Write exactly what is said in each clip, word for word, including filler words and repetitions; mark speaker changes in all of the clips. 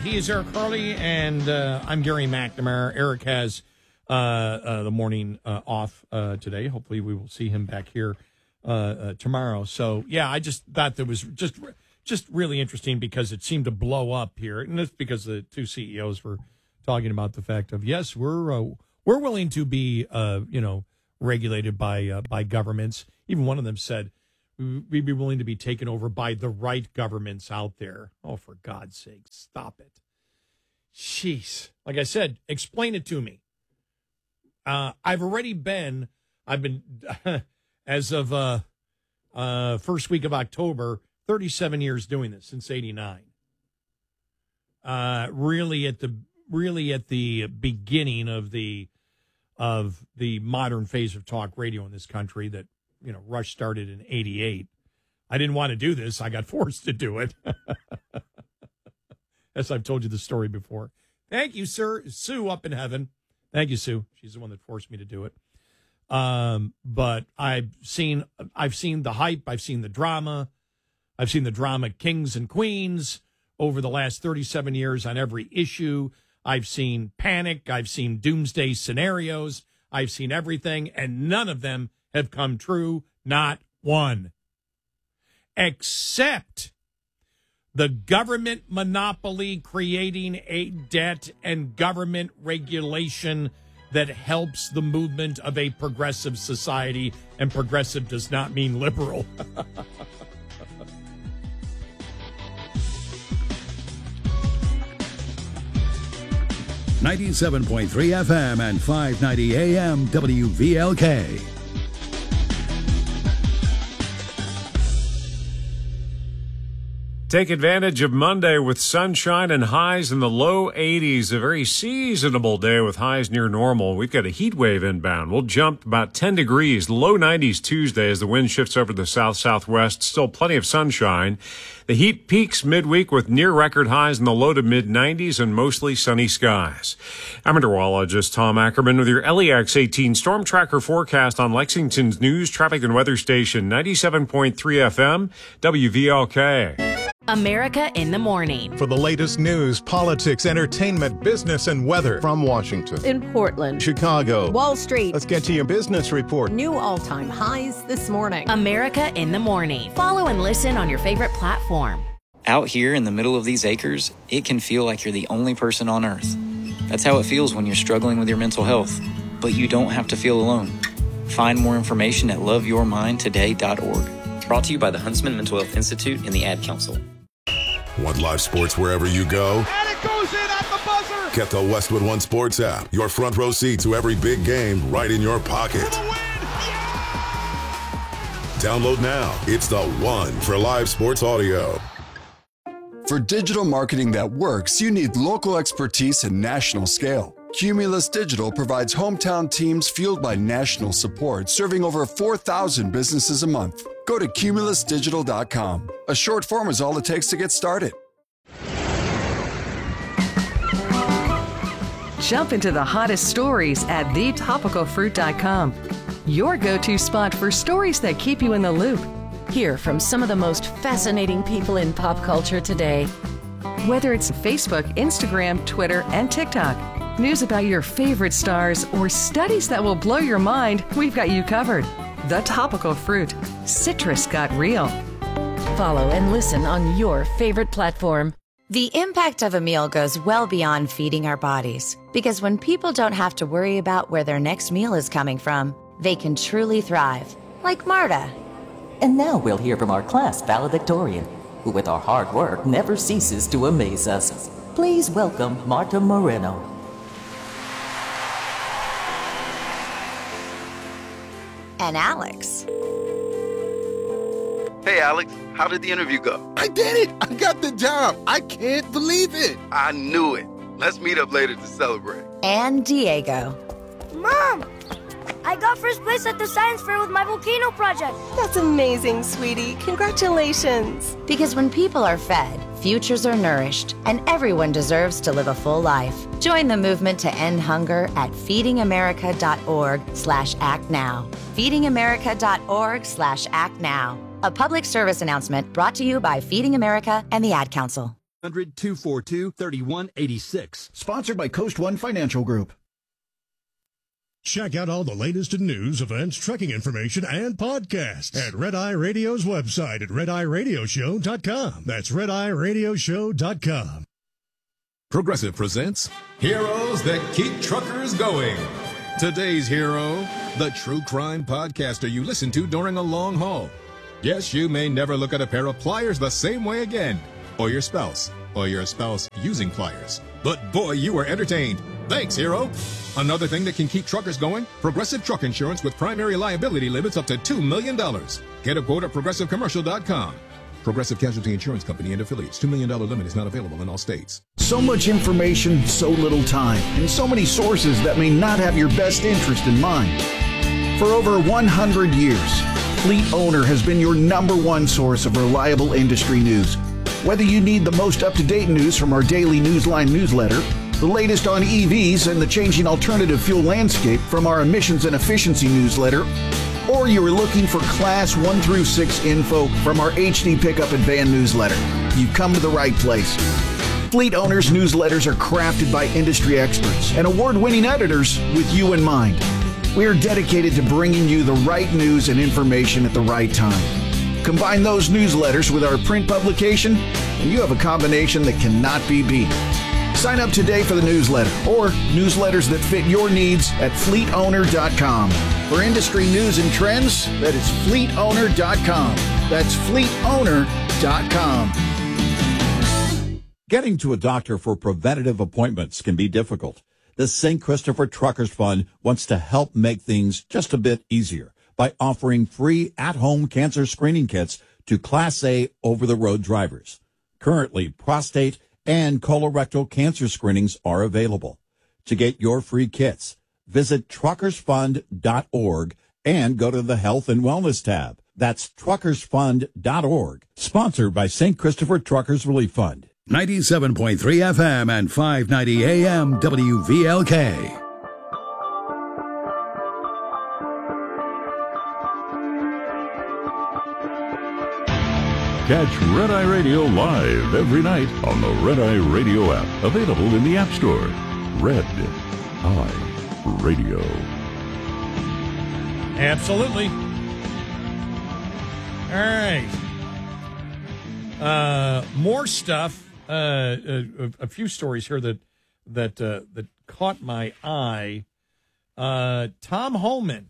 Speaker 1: He is Eric Harley, and uh, I'm Gary McNamara. Eric has uh, uh, the morning uh, off uh, today. Hopefully, we will see him back here uh, uh, tomorrow. So, yeah, I just thought that was just just really interesting because it seemed to blow up here, and that's because the two C E Os were talking about the fact of yes, we're uh, we're willing to be uh, you know regulated by uh, by governments. Even one of them said we'd be willing to be taken over by the right governments out there. Oh, for God's sake, stop it. Jeez. Like I said, explain it to me. Uh, I've already been, I've been, as of uh, uh, first week of October, thirty-seven years doing this, since eighty-nine. Uh, really at the, really at the beginning of the, of the modern phase of talk radio in this country that, you know, Rush started in eighty-eight. I didn't want to do this. I got forced to do it. As I've told you the story before. Thank you, sir. Sue up in heaven. Thank you, Sue. She's the one that forced me to do it. Um, but I've seen, I've seen the hype. I've seen the drama. I've seen the drama kings and queens over the last thirty-seven years on every issue. I've seen panic. I've seen doomsday scenarios. I've seen everything, and none of them have come true, not one. Except the government monopoly creating a debt and government regulation that helps the movement of a progressive society, and progressive does not mean liberal.
Speaker 2: ninety-seven point three F M and five ninety A M W V L K.
Speaker 3: Take advantage of Monday with sunshine and highs in the low eighties. A very seasonable day with highs near normal. We've got a heat wave inbound. We'll jump about ten degrees, low nineties Tuesday as the wind shifts over the south-southwest. Still plenty of sunshine. The heat peaks midweek with near-record highs in the low to mid-nineties and mostly sunny skies. I'm meteorologist Tom Ackerman with your L E X eighteen Storm Tracker forecast on Lexington's news, traffic, and weather station, ninety-seven point three F M, W V L K.
Speaker 4: America in the Morning.
Speaker 5: For the latest news, politics, entertainment, business, and weather.
Speaker 6: From Washington,
Speaker 7: in Portland,
Speaker 6: Chicago,
Speaker 7: Wall Street.
Speaker 6: Let's get to your business report.
Speaker 7: New all-time highs this morning.
Speaker 4: America in the Morning. Follow and listen on your favorite platform.
Speaker 8: Out here in the middle of these acres, it can feel like you're the only person on Earth. That's how it feels when you're struggling with your mental health. But you don't have to feel alone. Find more information at love your mind today dot org. Brought to you by the Huntsman Mental Health Institute and the Ad Council.
Speaker 9: Want live sports wherever you go?
Speaker 10: And it goes in at the buzzer!
Speaker 9: Get the Westwood One Sports app. Your front row seat to every big game right in your pocket.
Speaker 10: For the win! Yeah!
Speaker 9: Download now. It's the one for live sports audio.
Speaker 11: For digital marketing that works, you need local expertise and national scale. Cumulus Digital provides hometown teams fueled by national support, serving over four thousand businesses a month. Go to cumulus digital dot com. A short form is all it takes to get started.
Speaker 12: Jump into the hottest stories at the topical fruit dot com. Your go-to spot for stories that keep you in the loop.
Speaker 4: Hear from some of the most fascinating people in pop culture today.
Speaker 12: Whether it's Facebook, Instagram, Twitter, and TikTok, news about your favorite stars, or studies that will blow your mind, we've got you covered. The Topical Fruit. Citrus got real.
Speaker 4: Follow and listen on your favorite platform.
Speaker 13: The impact of a meal goes well beyond feeding our bodies, because when people don't have to worry about where their next meal is coming from, they can truly thrive, like Marta.
Speaker 14: And now we'll hear from our class valedictorian, who with our hard work never ceases to amaze us. Please welcome Marta Moreno.
Speaker 13: And Alex.
Speaker 15: Hey, Alex, how did the interview go?
Speaker 16: I did it! I got the job! I can't believe it!
Speaker 15: I knew it. Let's meet up later to celebrate.
Speaker 13: And Diego.
Speaker 17: Mom! I got first place at the science fair with my volcano project.
Speaker 18: That's amazing, sweetie. Congratulations.
Speaker 13: Because when people are fed, futures are nourished, and everyone deserves to live a full life. Join the movement to end hunger at feeding america dot org slash act now. feeding america dot org slash act now. A public service announcement brought to you by Feeding America and the Ad Council.
Speaker 2: hundred, two four two, three one eight six. Sponsored by Coast One Financial Group.
Speaker 19: Check out all the latest in news, events, trekking information, and podcasts at Red Eye Radio's website at red eye radio show dot com. That's red eye radio show dot com.
Speaker 20: Progressive presents Heroes That Keep Truckers Going. Today's hero, the true crime podcaster you listen to during a long haul. Yes, you may never look at a pair of pliers the same way again, or your spouse, or your spouse using pliers. But boy, you were entertained. Thanks, hero. Another thing that can keep truckers going, Progressive Truck Insurance with primary liability limits up to two million dollars. Get a quote at progressive commercial dot com. Progressive Casualty Insurance Company and affiliates. two million dollars limit is not available in all states.
Speaker 2: So much information, so little time, and so many sources that may not have your best interest in mind. For over one hundred years, Fleet Owner has been your number one source of reliable industry news. Whether you need the most up-to-date news from our daily Newsline newsletter, the latest on E Vs and the changing alternative fuel landscape from our emissions and efficiency newsletter, or you are looking for Class one through six info from our H D Pickup and Van newsletter, you've come to the right place. Fleet Owners newsletters are crafted by industry experts and award-winning editors with you in mind. We are dedicated to bringing you the right news and information at the right time. Combine those newsletters with our print publication, and you have a combination that cannot be beat. Sign up today for the newsletter or newsletters that fit your needs at fleet owner dot com. For industry news and trends, that is fleet owner dot com. That's fleet owner dot com.
Speaker 21: Getting to a doctor for preventative appointments can be difficult. The Saint Christopher Truckers Fund wants to help make things just a bit easier by offering free at-home cancer screening kits to Class A over-the-road drivers. Currently, prostate and colorectal cancer screenings are available. To get your free kits, visit truckers fund dot org and go to the Health and Wellness tab. That's truckers fund dot org. Sponsored by Saint Christopher Truckers Relief Fund.
Speaker 2: ninety-seven point three F M and five ninety A M W V L K.
Speaker 22: Catch Red Eye Radio live every night on the Red Eye Radio app, available in the App Store. Red Eye Radio.
Speaker 1: Absolutely. All right. Uh, more stuff. Uh, a, a few stories here that that uh, that caught my eye. Uh, Tom Homan.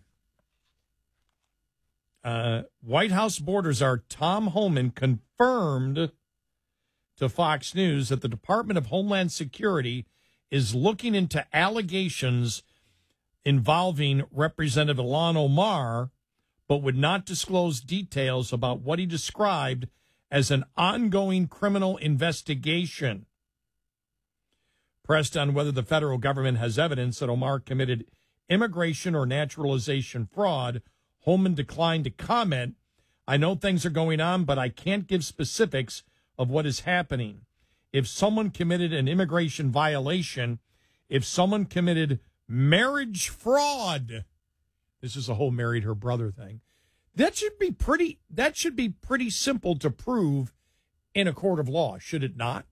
Speaker 1: Uh, White House Border Czar Tom Homan confirmed to Fox News that the Department of Homeland Security is looking into allegations involving Representative Ilhan Omar, but would not disclose details about what he described as an ongoing criminal investigation. Pressed on whether the federal government has evidence that Omar committed immigration or naturalization fraud, Homan declined to comment. I know things are going on, but I can't give specifics of what is happening. If someone committed an immigration violation, if someone committed marriage fraud, this is a whole married her brother thing, that should be pretty, that should be pretty simple to prove in a court of law, should it not?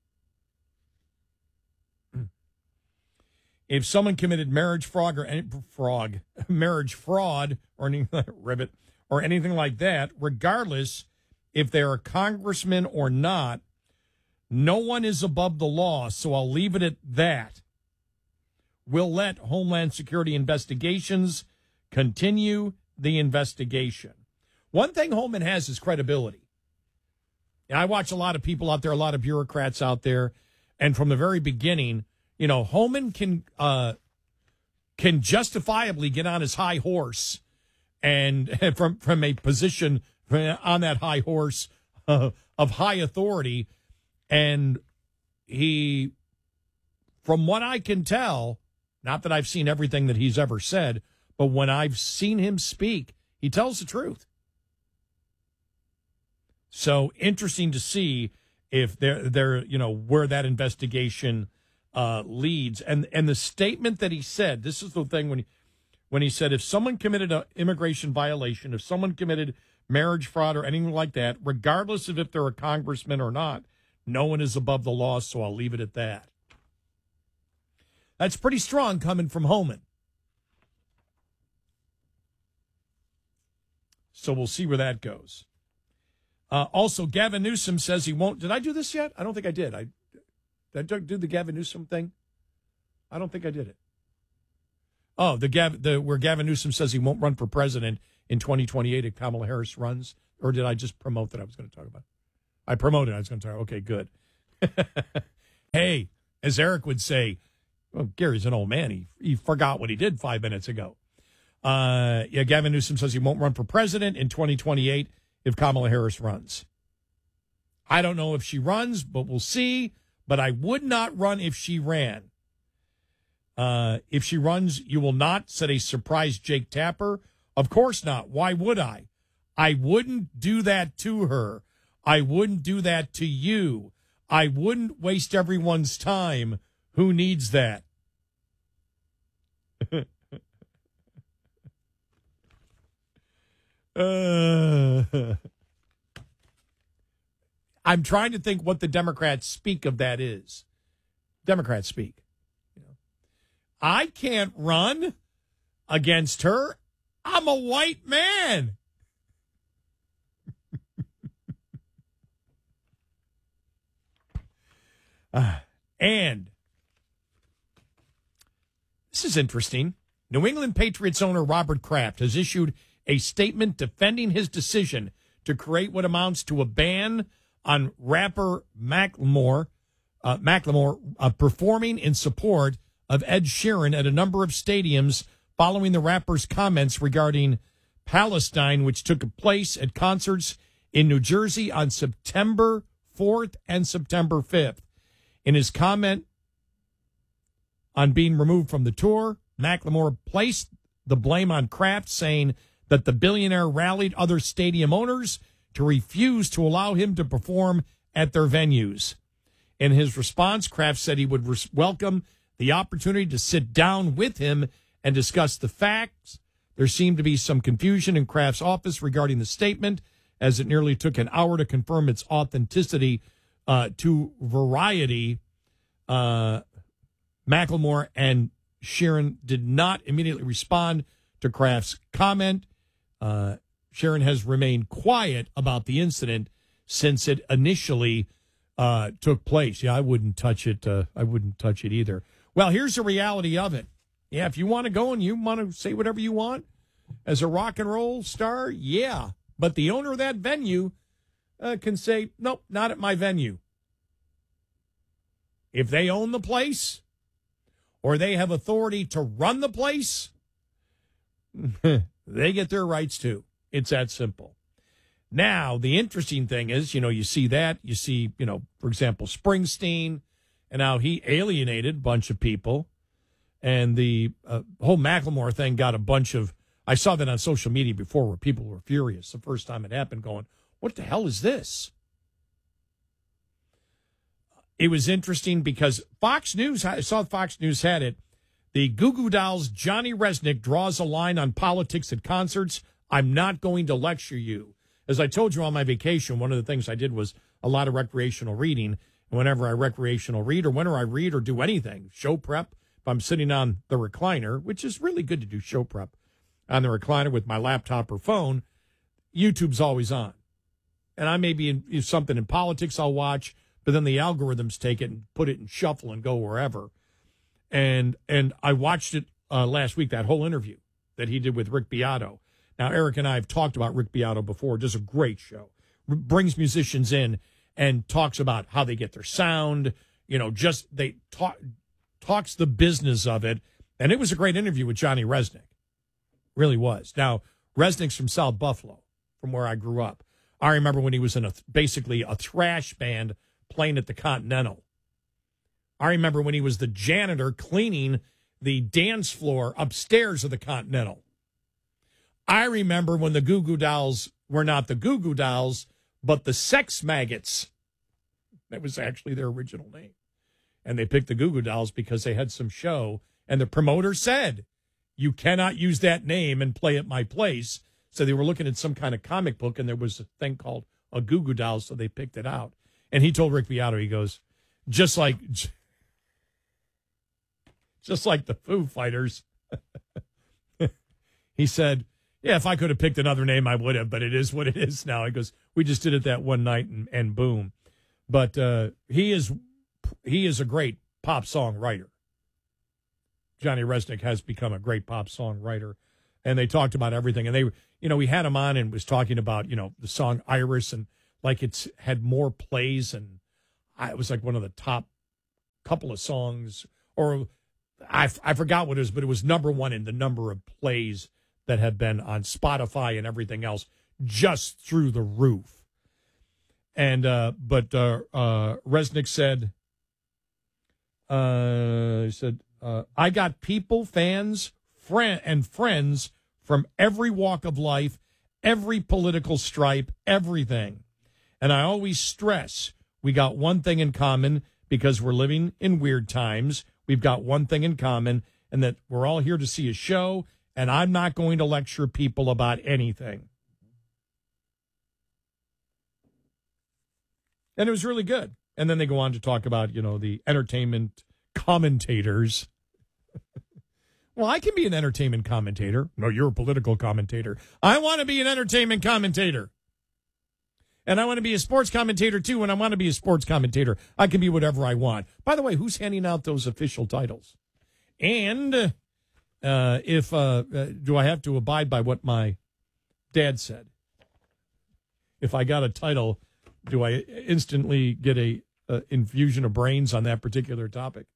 Speaker 1: If someone committed marriage fraud or any frog, marriage fraud or anything like ribbit or anything like that, regardless if they're a congressman or not, no one is above the law. So I'll leave it at that. We'll let Homeland Security investigations continue the investigation. One thing Homan has is credibility. And I watch a lot of people out there, a lot of bureaucrats out there, and from the very beginning, you know, Homan can uh, can justifiably get on his high horse and from from a position on that high horse uh, of high authority. And he, from what I can tell, not that I've seen everything that he's ever said, but when I've seen him speak, he tells the truth. So interesting to see if they're, they're you know, where that investigation Uh, leads. And and the statement that he said, this is the thing when he, when he said, if someone committed an immigration violation, if someone committed marriage fraud or anything like that, regardless of if they're a congressman or not, No one is above the law, so I'll leave it at that. That's pretty strong coming from Homan. So we'll see where that goes. Uh, also, Gavin Newsom says he won't. Did I do this yet? I don't think I did. I did I do the Gavin Newsom thing? I don't think I did it. Oh, the Gav, the where Gavin Newsom says he won't run for president in twenty twenty-eight if Kamala Harris runs, or did I just promote that I was going to talk about? I promoted. I was going to talk. Okay, good. Hey, as Eric would say, well, Gary's an old man. He he forgot what he did five minutes ago. Uh, yeah, Gavin Newsom says he won't run for president in twenty twenty-eight if Kamala Harris runs. I don't know if she runs, but we'll see. But I would not run if she ran. Uh, if she runs, you will not, said a surprised Jake Tapper. Of course not. Why would I? I wouldn't do that to her. I wouldn't do that to you. I wouldn't waste everyone's time. Who needs that? uh, I'm trying to think what the Democrats speak of that is. Democrats speak. I can't run against her. I'm a white man. uh, and this is interesting. New England Patriots owner Robert Kraft has issued a statement defending his decision to create what amounts to a ban on rapper Macklemore, uh, Macklemore uh, performing in support of Ed Sheeran at a number of stadiums following the rapper's comments regarding Palestine, which took place at concerts in New Jersey on September fourth and September fifth. In his comment on being removed from the tour, Macklemore placed the blame on Kraft, saying that the billionaire rallied other stadium owners to refuse to allow him to perform at their venues. In his response, Kraft said he would res- welcome the opportunity to sit down with him and discuss the facts. There seemed to be some confusion in Kraft's office regarding the statement, as it nearly took an hour to confirm its authenticity uh, to Variety. Uh, Macklemore and Sheeran did not immediately respond to Kraft's comment. Uh, Sheeran has remained quiet about the incident since it initially uh, took place. Yeah, I wouldn't touch it. Uh, I wouldn't touch it either. Well, here's the reality of it. Yeah, if you want to go and you want to say whatever you want as a rock and roll star, yeah. But the owner of that venue uh, can say, nope, not at my venue. If they own the place or they have authority to run the place, they get their rights too. It's that simple. Now, the interesting thing is, you know, you see that. You see, you know, for example, Springsteen, and how he alienated a bunch of people. And the uh, whole Macklemore thing got a bunch of, I saw that on social media before where people were furious the first time it happened, going, what the hell is this? It was interesting because Fox News, I saw Fox News had it, the Goo Goo Dolls' Johnny Resnick draws a line on politics at concerts. I'm not going to lecture you. As I told you on my vacation, one of the things I did was a lot of recreational reading. Whenever I recreational read or whenever I read or do anything, show prep, if I'm sitting on the recliner, which is really good to do show prep on the recliner with my laptop or phone, YouTube's always on. And I may be in if something in politics I'll watch, but then the algorithms take it and put it in shuffle and go wherever. And and I watched it uh, last week, that whole interview that he did with Rick Beato. Now, Eric and I have talked about Rick Beato before. Does a great show. R- brings musicians in and talks about how they get their sound, you know, just they talk, talks the business of it. And it was a great interview with Johnny Resnick. Really was. Now, Resnick's from South Buffalo, from where I grew up. I remember when he was in a basically a thrash band playing at the Continental. I remember when he was the janitor cleaning the dance floor upstairs of the Continental. I remember when the Goo Goo Dolls were not the Goo Goo Dolls, but the Sex Maggots. That was actually their original name. And they picked the Goo Goo Dolls because they had some show. And the promoter said, you cannot use that name and play at my place. So they were looking at some kind of comic book, and there was a thing called a Goo Goo Dolls, so they picked it out. And he told Rick Beato, he goes, just like, just like the Foo Fighters. He said, yeah, if I could have picked another name, I would have, but it is what it is now. He goes, we just did it that one night and, and boom. But uh, he is he is a great pop song writer. Johnny Resnick has become a great pop song writer. And they talked about everything. And they, you know, we had him on and was talking about, you know, the song Iris, and like it's had more plays, and I, it was like one of the top couple of songs, or I, I forgot what it was, but it was number one in the number of plays that have been on Spotify and everything else, just through the roof. And, uh, but uh, uh, Resnick said, uh, he said, uh, I got people, fans, friend, and friends from every walk of life, every political stripe, everything. And I always stress, we got one thing in common, because we're living in weird times. We've got one thing in common, and that we're all here to see a show, and I'm not going to lecture people about anything. And it was really good. And then they go on to talk about, you know, the entertainment commentators. Well, I can be an entertainment commentator. No, you're a political commentator. I want to be an entertainment commentator. And I want to be a sports commentator, too, and I want to be a sports commentator. I can be whatever I want. By the way, who's handing out those official titles? And uh, if uh, uh, do I have to abide by what my dad said? If I got a title, do I instantly get a, a infusion of brains on that particular topic?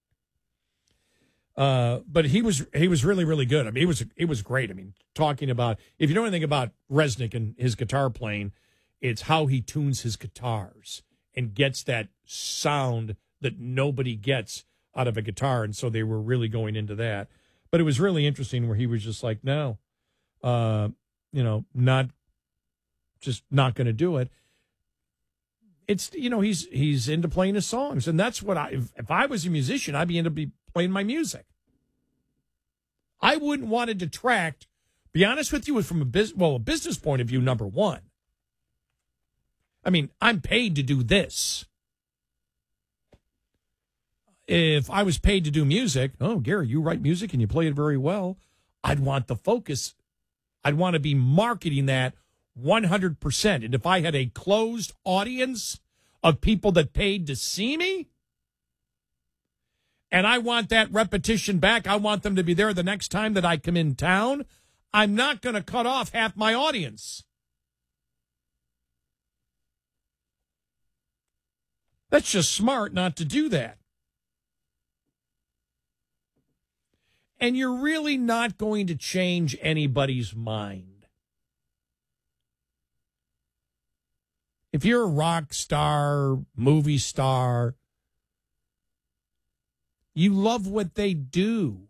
Speaker 1: Uh, but he was he was really, really good. I mean, it was it was great. I mean, talking about, if you know anything about Resnick and his guitar playing, it's how he tunes his guitars and gets that sound that nobody gets out of a guitar. And so they were really going into that. But it was really interesting where he was just like, no, uh, you know, not just not going to do it. It's, you know, he's he's into playing his songs. And that's what I, if, if I was a musician, I'd be into be playing my music. I wouldn't want to detract, be honest with you, from a business, well, a business point of view, number one. I mean, I'm paid to do this. If I was paid to do music, oh, Gary, you write music and you play it very well, I'd want the focus. I'd want to be marketing that one hundred percent. And if I had a closed audience of people that paid to see me, and I want that repetition back, I want them to be there the next time that I come in town, I'm not going to cut off half my audience. That's just smart not to do that. And you're really not going to change anybody's mind. If you're a rock star, movie star, you love what they do.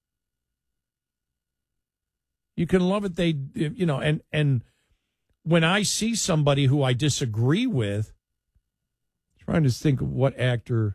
Speaker 1: You can love it, they, you know, and, and when I see somebody who I disagree with, trying to think of what actor,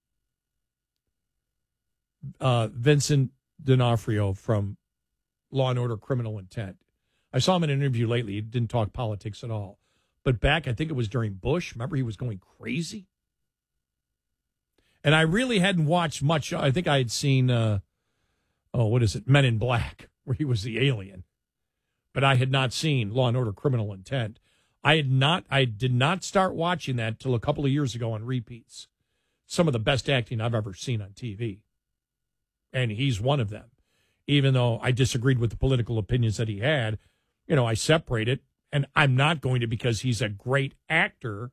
Speaker 1: uh, Vincent D'Onofrio from Law and Order: Criminal Intent. I saw him in an interview lately. He didn't talk politics at all. But back, I think it was during Bush. Remember, he was going crazy? And I really hadn't watched much. I think I had seen, uh, oh, what is it, Men in Black, where he was the alien. But I had not seen Law and Order: Criminal Intent. I had not. I did not start watching that till a couple of years ago on repeats. Some of the best acting I've ever seen on T V, and he's one of them. Even though I disagreed with the political opinions that he had, you know, I separate it, and I'm not going to, because he's a great actor,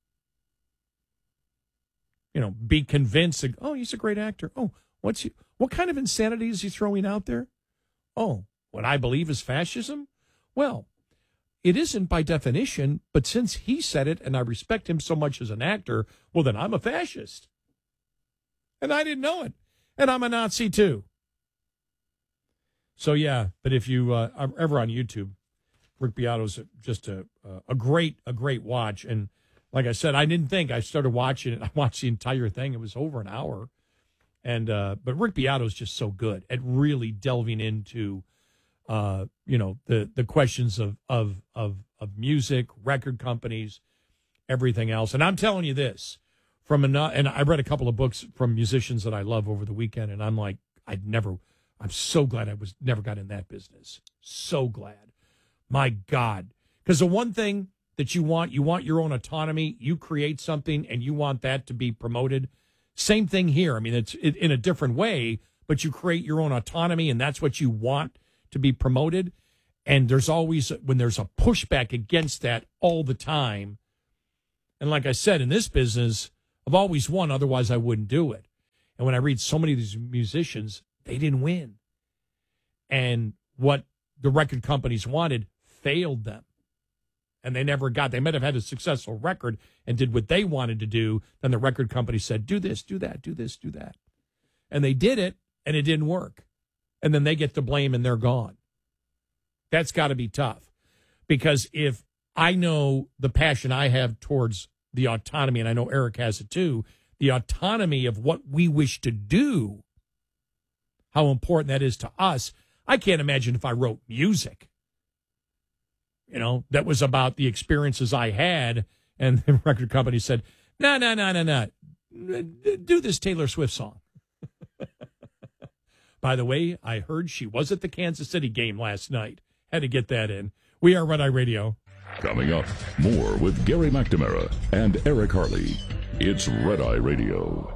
Speaker 1: you know, be convinced that, oh, he's a great actor. Oh, what's he? What kind of insanity is he throwing out there? Oh, what I believe is fascism? Well, it isn't by definition, but since he said it and I respect him so much as an actor, well, then I'm a fascist. And I didn't know it. And I'm a Nazi, too. So, yeah, but if you uh, are ever on YouTube, Rick Beato's just a, a great, a great watch. And like I said, I didn't think. I started watching it. I watched the entire thing. It was over an hour. And uh, but Rick Beato's just so good at really delving into Uh, you know, the, the questions of, of, of, of music, record companies, everything else. And I'm telling you this, from an, and I read a couple of books from musicians that I love over the weekend, and I'm like, I'd never, I'm so glad I was never got in that business. So glad. My God. Because the one thing that you want, you want your own autonomy. You create something and you want that to be promoted. Same thing here. I mean, it's it, in a different way, but you create your own autonomy, and that's what you want to be promoted. And there's always, when there's a pushback against that all the time. And like I said, in this business, I've always won. Otherwise, I wouldn't do it. And when I read so many of these musicians, they didn't win. And what the record companies wanted failed them. And they never got, they might have had a successful record and did what they wanted to do. Then the record company said, do this, do that, do this, do that. And they did it, and it didn't work. And then they get the blame, and they're gone. That's got to be tough. Because if I know the passion I have towards the autonomy, and I know Eric has it too, the autonomy of what we wish to do, how important that is to us. I can't imagine if I wrote music, you know, that was about the experiences I had, and the record company said, no, no, no, no, no, do this Taylor Swift song. By the way, I heard she was at the Kansas City game last night. Had to get that in. We are Red Eye Radio.
Speaker 22: Coming up, more with Gary McNamara and Eric Harley. It's Red Eye Radio.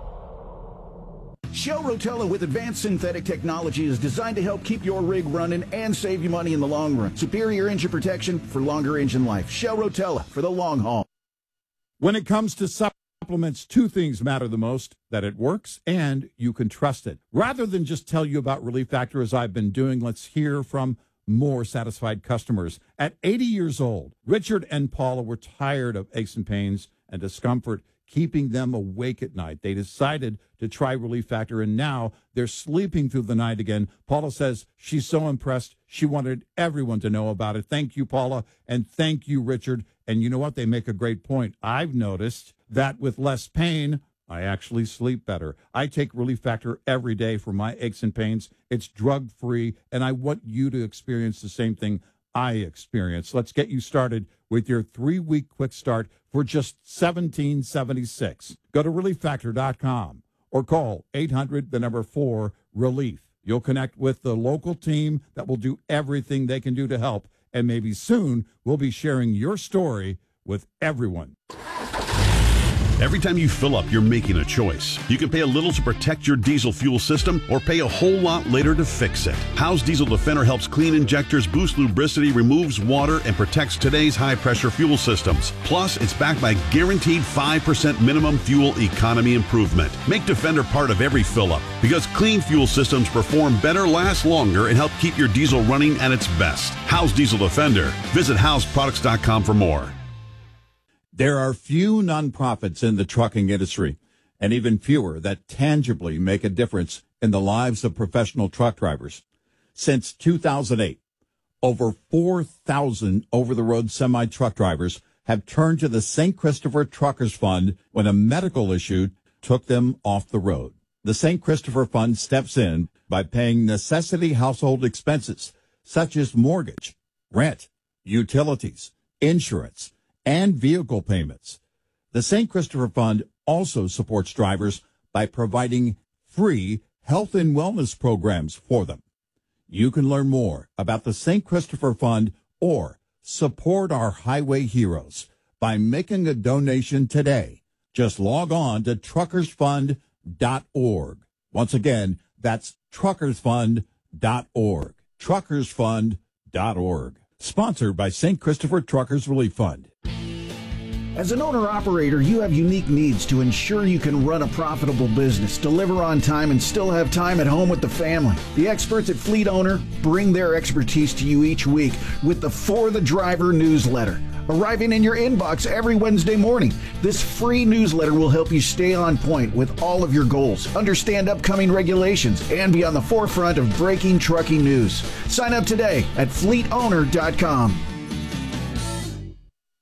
Speaker 2: Shell Rotella with advanced synthetic technology is designed to help keep your rig running and save you money in the long run. Superior engine protection for longer engine life. Shell Rotella for the long haul.
Speaker 21: When it comes to supplements, two things matter the most: that it works and you can trust it. Rather than just tell you about Relief Factor as I've been doing, let's hear from more satisfied customers. At eighty years old, Richard and Paula were tired of aches and pains and discomfort keeping them awake at night. They decided to try Relief Factor, and now they're sleeping through the night again. Paula says she's so impressed. She wanted everyone to know about it. Thank you, Paula, and thank you, Richard. And you know what? They make a great point. I've noticed that with less pain, I actually sleep better. I take Relief Factor every day for my aches and pains. It's drug-free, and I want you to experience the same thing I experience. Let's get you started with your three-week quick start for just seventeen seventy-six. Go to relief factor dot com or call eight hundred, the number four, relief. You'll connect with the local team that will do everything they can do to help, and maybe soon we'll be sharing your story with everyone.
Speaker 3: Every time you fill up, you're making a choice. You can pay a little to protect your diesel fuel system or pay a whole lot later to fix it. How's Diesel Defender helps clean injectors, boost lubricity, removes water, and protects today's high-pressure fuel systems. Plus, it's backed by guaranteed five percent minimum fuel economy improvement. Make Defender part of every fill-up because clean fuel systems perform better, last longer, and help keep your diesel running at its best. How's Diesel Defender? Visit house products dot com for more.
Speaker 21: There are few nonprofits in the trucking industry, and even fewer that tangibly make a difference in the lives of professional truck drivers. Since two thousand eight, over four thousand over-the-road semi-truck drivers have turned to the Saint Christopher Truckers Fund when a medical issue took them off the road. The Saint Christopher Fund steps in by paying necessity household expenses such as mortgage, rent, utilities, insurance, and vehicle payments. The Saint Christopher Fund also supports drivers by providing free health and wellness programs for them. You can learn more about the Saint Christopher Fund or support our highway heroes by making a donation today. Just log on to truckers fund dot org. Once again, that's truckers fund dot org. truckers fund dot org. Sponsored by Saint Christopher Truckers Relief Fund.
Speaker 2: As an owner-operator, you have unique needs to ensure you can run a profitable business, deliver on time, and still have time at home with the family. The experts at Fleet Owner bring their expertise to you each week with the For the Driver newsletter, arriving in your inbox every Wednesday morning. This free newsletter will help you stay on point with all of your goals, understand upcoming regulations, and be on the forefront of breaking trucking news. Sign up today at fleet owner dot com.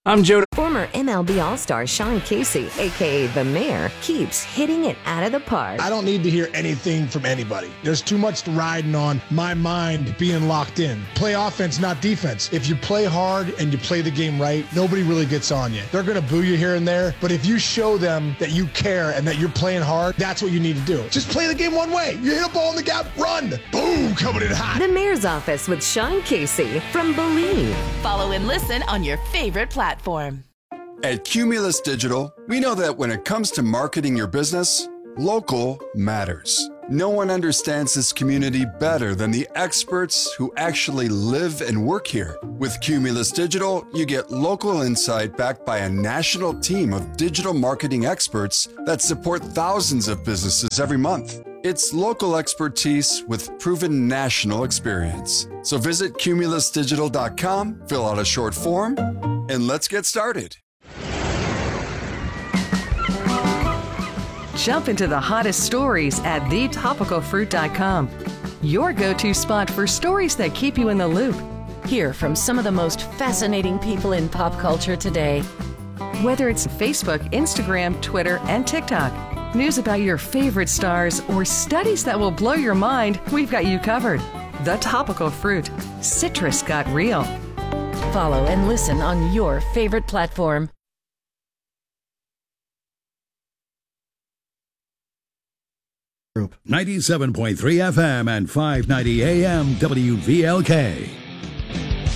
Speaker 5: I'm Joe.
Speaker 7: Former M L B All-Star Sean Casey, a k a. The Mayor, keeps hitting it out of the park.
Speaker 6: I don't need to hear anything from anybody. There's too much riding on my mind being locked in. Play offense, not defense. If you play hard and you play the game right, nobody really gets on you. They're going to boo you here and there, but if you show them that you care and that you're playing hard, that's what you need to do. Just play the game one way. You hit a ball in the gap, run. Boom, coming in hot.
Speaker 7: The Mayor's Office with Sean Casey from Believe.
Speaker 23: Follow and listen on your favorite platform.
Speaker 11: At Cumulus Digital, we know that when it comes to marketing your business, local matters. No one understands this community better than the experts who actually live and work here. With Cumulus Digital, you get local insight backed by a national team of digital marketing experts that support thousands of businesses every month. It's local expertise with proven national experience. So visit cumulus digital dot com, fill out a short form, and let's get started.
Speaker 12: Jump into the hottest stories at the topical fruit dot com. Your go-to spot for stories that keep you in the loop.
Speaker 4: Hear from some of the most fascinating people in pop culture today.
Speaker 12: Whether it's Facebook, Instagram, Twitter, and TikTok, news about your favorite stars, or studies that will blow your mind, we've got you covered. The Topical Fruit. Citrus got real.
Speaker 4: Follow and listen on your favorite platform.
Speaker 3: ninety-seven point three F M and five ninety A M W V L K.